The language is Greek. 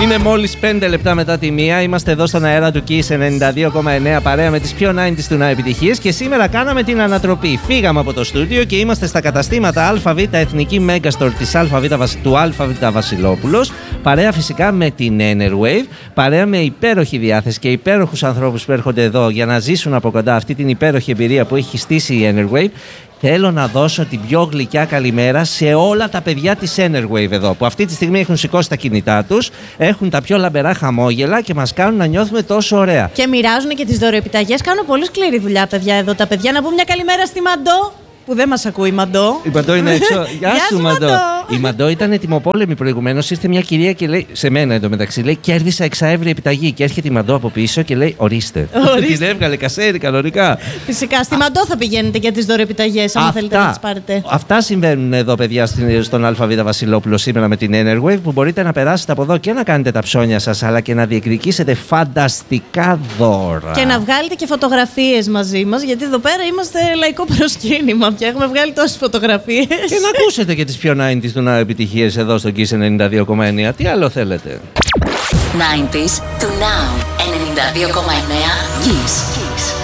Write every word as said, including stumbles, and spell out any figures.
Είναι μόλις πέντε λεπτά μετά τη μία. Είμαστε εδώ στον αέρα του Kiss ενενήντα δύο κόμμα εννέα παρέα με τις πιο ενενήντα του να επιτυχίες. Και σήμερα κάναμε την ανατροπή. Φύγαμε από το στούντιο και είμαστε στα καταστήματα ΑΒ Εθνική Megastore της ΑΒ, του ΑΒ Βασιλόπουλος. Παρέα φυσικά με την Enerwave. Παρέα με υπέροχη διάθεση και υπέροχους ανθρώπους που έρχονται εδώ για να ζήσουν από κοντά αυτή την υπέροχη εμπειρία που έχει στήσει η Enerwave. Θέλω να δώσω την πιο γλυκιά καλημέρα σε όλα τα παιδιά της Enerwave εδώ, που αυτή τη στιγμή έχουν σηκώσει τα κινητά τους, έχουν τα πιο λαμπερά χαμόγελα και μας κάνουν να νιώθουμε τόσο ωραία. Και μοιράζουν και τις δωροεπιταγές. Κάνουν πολύ σκληρή δουλειά, παιδιά, εδώ τα παιδιά. Να πούμε μια καλημέρα στη Μαντό, που δεν μας ακούει η Μαντό. Η Μαντό είναι έξω. Γεια σου, Μαντό. Η Μαντό ήταν ετοιμοπόλεμη προηγουμένως. Ήρθε μια κυρία και λέει, σε μένα εντωμεταξύ, λέει: κέρδισα εξαεύρη επιταγή. Και έρχεται η Μαντό από πίσω και λέει: ορίστε. Την έβγαλε κασέρι κανονικά. Φυσικά, στη Μαντό θα πηγαίνετε για τις δωροεπιταγές, αν θέλετε να τις πάρετε. Αυτά συμβαίνουν εδώ, παιδιά, στον ΑΒ Βασιλόπουλο σήμερα με την Enerwave, που μπορείτε να περάσετε από εδώ και να κάνετε τα ψώνια σας, αλλά και να διεκδικήσετε φανταστικά δώρα. Και να βγάλετε και φωτογραφίες μαζί μας, γιατί εδώ πέρα είμαστε λαϊκό προσκύνημα. Και έχουμε βγάλει τόσες φωτογραφίες. Και να ακούσετε και τις πιο ενενήντα του να επιτυχίες εδώ στο Kiss ενενήντα δύο κόμμα εννέα. Τι άλλο θέλετε? ενενήντα του Now ενενήντα δύο κόμμα εννέα Kiss.